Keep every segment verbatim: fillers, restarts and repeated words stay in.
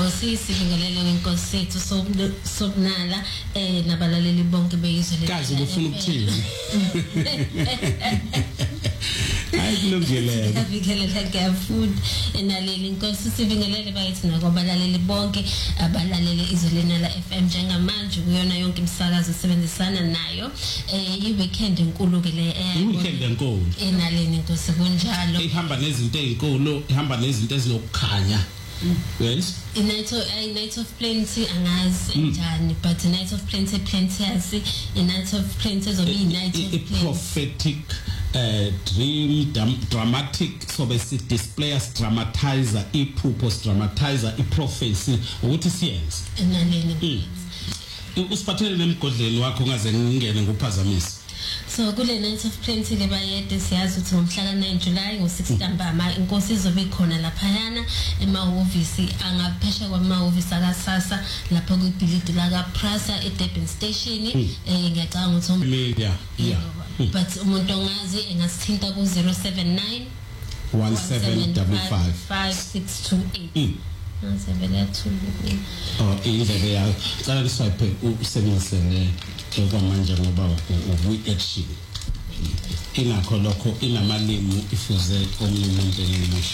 Nkosi sibingelele wenkosi sethu sobunala eh nabalaleli bonke beyizwe le kazi ufuna ukuthini hayi kulungile sibingelele kaFood enaleli inkosi sibingelele bayithi nakubalaleli bonke abalalele izwe lenala F M njengamanje kuyona yonke imsakazo sebenzisana nayo eh i weekend enkulu ke le i weekend enkulu enaleli inkosi kunjalo ihamba nezinto ezinkulu ihamba nezinto ezinokukhanya. Yes. A night of a night of plenty angazi njani but a night of plenty plenty asi a night of plenty is a night of plenty prophetic uh, dream dramatic so bese displayers dramatizer I purpose dramatizer I prophecy ukuthi siyenze enaleni usiphathele nemgodleni wakho ungaze ngingene nguphazamisa. So kule night of plenty ke bayede siyazi ukuthi ngomhla ka nine July ngo six ntambama inkosi izobe ikhona laphayana emahhovisi angaphesha kwamahhovisi akaSasa lapha kwibhilidi la kaPrasa eDurban station eh ngiyacanga ukuthi media yeah but umuntu ongazi engasithinta ku zero seven nine one seven five five six two eight Nasebela thulu. Oh indlebe ya cala liswaphe usebenzisene kwamanje ngoba ubu action inakho lokho inamalimi ifuze omuntu ngemusho.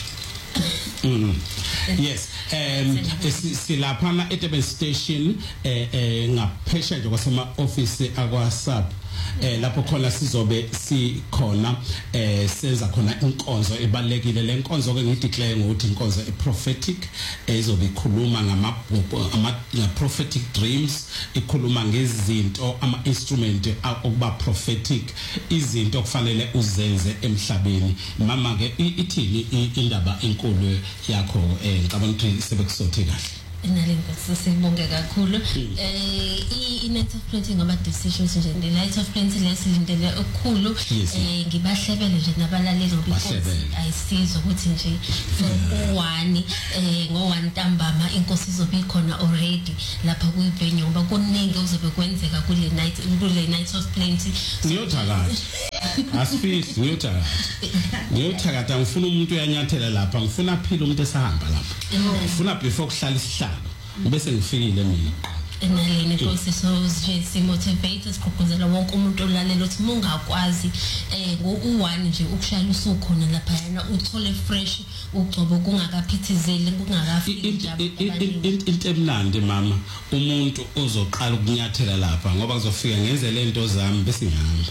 Mm. Yes, um silapha na eDurban station eh eh ngaphesha nje kwasema office akwaSAP eh lapho khona sizobe sikhona eh senza khona inkonzo ebalekile lenkonzo ke ngideclare ukuthi inkonzo eprophetic ezobe ikhuluma ngamabhuku ama prophetic dreams ikhuluma ngezinto ama instrument okuba prophetic izinto okufanele uzenze emhlabeni mama ke ithini indaba enkulu yakho eh ngicabanga ukuthi sebekusothe kahle Nalinkosi sibonge kakhulu eh I night of plenty ngoba decisions nje the night of plenty lesilindele okukhulu eh ngibahlebele nje nabalaleli ngoba ayisizo ukuthi nje for one eh ngo one ntambama inkosi izobe ikhona already lapha kuyivenue ngoba kuningi uzobe kwenzeka kule night kule night of plenty ngiyothakatha asifisi ngiyothakatha ngiyothakatha ngifuna umuntu uyanyathela lapha ngifuna aphile umuntu esahamba lapha ngifuna before kuhlala isihlalo bese ngifikile mina enaleni inkosi so nje simotivate siqhubuzela wonke umuntu olalela ukuthi mungakwazi eh ngo one nje ukushaya usukhona lapha yana uthole fresh ugcobo kungakaphithizeli kungakafiki njalo into emnandi mama umuntu ozoqala ukunyathela lapha ngoba kuzofika ngenze lento zami bese ngihamba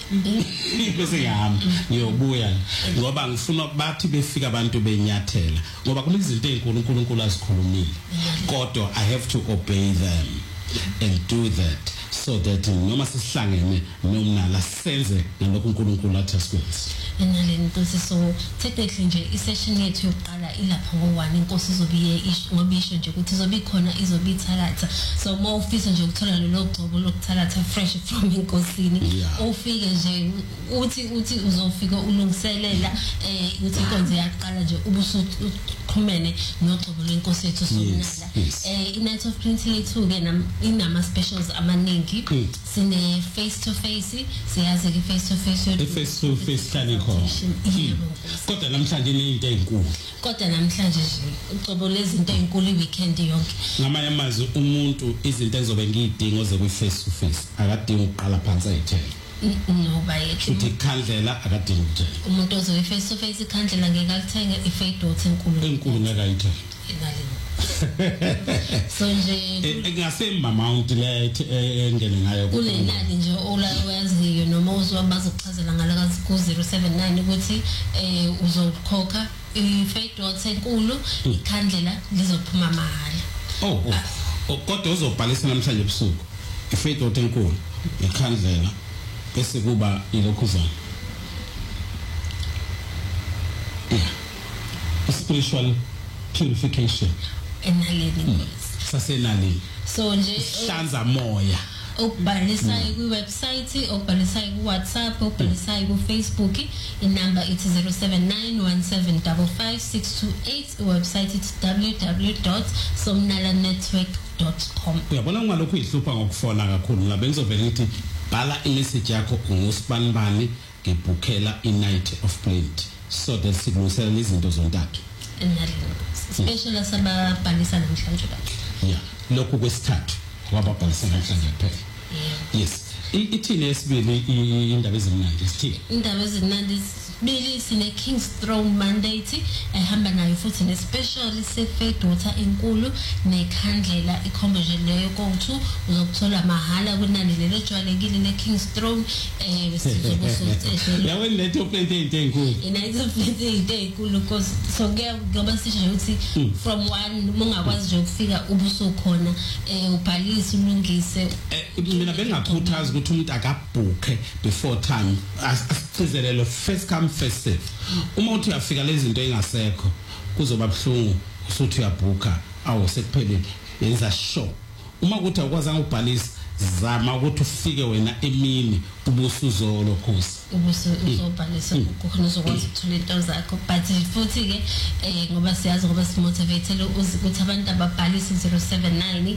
bese ngihamba ngiyobuya ngoba ngifuna bathi befika abantu benyathela ngoba kunezinto ezinkulu uNkulunkulu azikhulumile kodwa I have to obey them and do that so that noma sisihlangene nomnala senze nalokho uNkulunkulu athi asikwenze enaleni inkosi so technically nje isession yethu yokuqala ilapha ngo one inkosi izobiye ngoba isho nje ukuthi izobe khona izobe ithalatha so uma ufisa nje ukuthola lo gcobo lokuthalatha fresh from inkosini ufike nje uthi uthi uzofika ulungiselela eh uthi inkonzo yaqala nje ubusu uqhumene nogcobo lwenkosi yethu sonala eh i night of plenty two ke inama specials amaningi sine face to face siyazi ke face to face face to face kani kodwa namhlanje into ezinkulu kodwa namhlanje nje ucobo lezinto ezinkulu iweekend yonke ngamanye amazwi umuntu izinto ezobe ngidinga oze kwi face to face akadingi ukuqala phansi ayithele no bayethu uthi ikhandlela akadingi ukuthe umuntu ozobe face to face ikhandlela ngeke alithenge ifake dot enkulu enkulu ngeke ayithele so nje engasema amount le engene ngayo kule nani nje ola waziyo noma uzobazokuchazela ngalakazi ku zero seven nine ukuthi eh uzokhokha ifake dot enkulu ikhandlela lizophuma mahala oh oh kodwa uzobhalisa namhlanje ebusuku ifake dot enkulu ikhandlela bese kuba ilokhuzana spiritual purification enaleni sasenaleni so nje hlanza moya ukubhalisa ku website ukubhalisa ku WhatsApp ukubhalisa ku Facebook inamba it zero seven nine one seven five five six two eight website it w w w dot somnala network dot com uyabona ngalokho ihlupha ngokufona kakhulu la bengizovela ngithi bhala imessage yakho ngosibanibani ngebukela i night of plenty so that sikulungisela izinto zontathu enalini special asababhalisa namhlanje kahle yeah lokho kwesithathu kwababhalisa namhlanje kuphela yes ithini esibili indaba ezimnandi isithini indaba ezimnandi Billy sine King's Throne mandate ehamba nayo futhi ne special se daughter enkulu nekhandlela ikhombeje leyo kowu uzokuthola mahala kunani lelo jwayelekile ne King's Throne eh sizokusotshe yawe letho plate into enkulu ina izo plate into enkulu because so ngoba sisho ukuthi from one mungakwazi nje ukufika ubuso khona eh ubhalise ulungise mina bengakhuthaza ukuthi umuntu akabhuke before time asizelelo first come first serve uma uthi uyafika lezi zinto engasekho kuzoba buhlungu usuthi uyabhuka awu sekuphelile yenza sure uma ukuthi awukwazi ukubhalisa zama ukuthi ufike wena emini ubusuzolo khosi ubuso uzobhalisa ukukhona uzokwazi ukuthola into zakho but futhi ke eh ngoba siyazi ngoba simotivated ukuthi abantu ababhalisa zero seven nine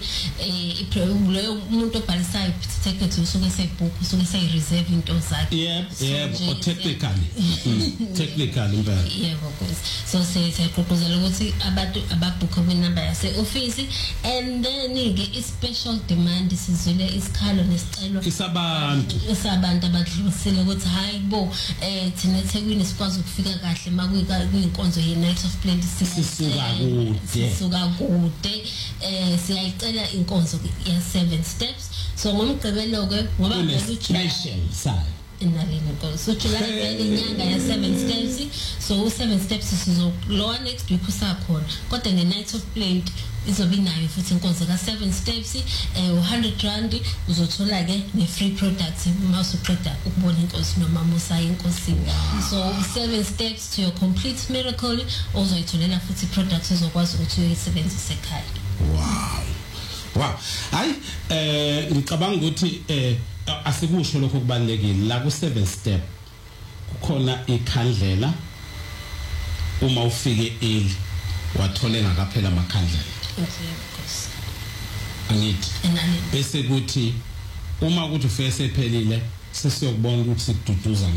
eh leyo umuntu obhalisayo ticket usuke sebook usuke seyireserve into zakhe yep yep technically technically impela yebo khosi so siyayiqoqozela ukuthi abantu ababhuka kwi-number yase office and then ke i-special demand sizwile isikhalo nesicelo isabantu isabantu abadlulisile ukuthi hayibo eh thina eThekwini sikwazi ukufika kahle makuyika kuyinkonzo ye Night of Plenty sisuka kude sisuka kude eh siyayicela inkonzo ya seven steps so ngomgqibelo ke ngoba vele special side enalini inkonzo so July vele inyanga ya seven steps so seven steps sizokulowa next week usakhona kodwa nge Night of Plenty izobe nayo futhi inkonzo ka seven steps eh one hundred rand uzothola ke ne free products uma usuqeda ukubona inkonzo noma musayi inkosini so seven steps to your complete miracle uzoyitholela futhi products uzokwazi ukuthi uyisebenzise ekhaya wow wow hayi eh ngicabanga ukuthi eh asikusho lokho kubalekile la ku seven step kukhona ikhandlela uma ufike eli wathole ngakaphela amakhandlela angithi bese kuthi uma kuthi ufese phelile sesiyokubona ukuthi sikududuza